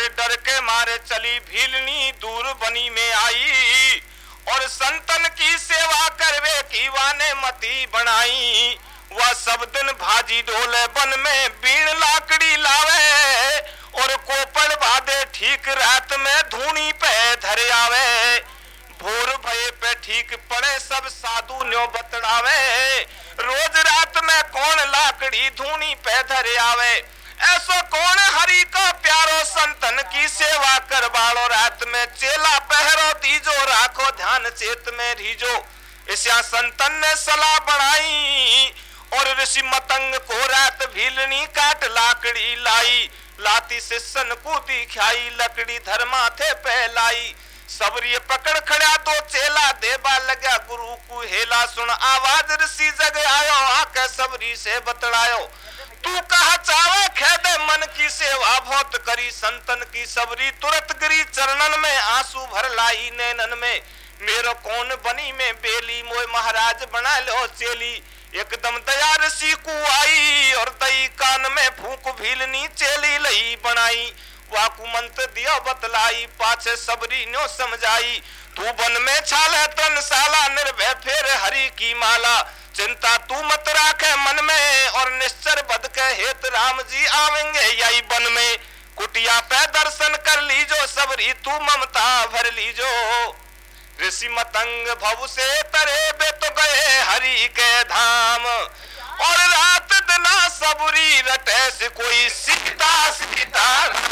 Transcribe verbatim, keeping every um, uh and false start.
और डर के मारे चली भीलनी दूर बनी में आई, और संतन की सेवा करवे की वाने मती बनाई। वह सब दिन भाजी डोले बन में बीण लाकड़ी लावे, और कोपड़ बादे ठीक रात में धूनी पे धर आवे। भोर भये पे ठीक पड़े सब साधु न्यो बतड़ावे, रोज रात में कौन लाकड़ी धूनी पे धर आवे। ऐसो कौन हरि को प्यारो संतन की सेवा करवालो, रात में चेला पहरो दीजो राखो ध्यान चेत में रीजो। इसा संतन ने सलाह बढ़ाई, और ऋषि मतंग को रात भीलनी काट लाकड़ी लाई। लाती शिष्यन को दिखाई लकड़ी धर्मा थे पहलाई। सबरी पकड़ खड़ा तो चेला देबा लगा गुरु को हेला। सुन आवाज ऋषि जग आयो, आके सबरी से बतलायो। तू कहा चावे खेदे मन की सेवा बहुत करी, संतन की सबरी तुरंत गिरी चरणन में आंसू भर लाई नैनन में। मेरो कौन बनी में बेली, मोय महाराज बना लो चेली। एकदम दया ऋषि को आई, और दई कान में फूक भीलनी चेली लई बनाई। वाकु मंत्र दियो बतलाई, पाछे सबरी न्यो समझाई। तू बन में छाले तन साला, निर्भय फेर हरि की माला। चिंता तू मत राखे मन में, और निश्चर बद के हेत राम जी आवेंगे यही बन में। कुटिया पे दर्शन कर लीजो सबरी, तू ममता भर लीजो। ऋषि मतंग भव से तरे बे तो गए हरि के धाम, और रात दिना सबरी रटे से कोई सीता सीता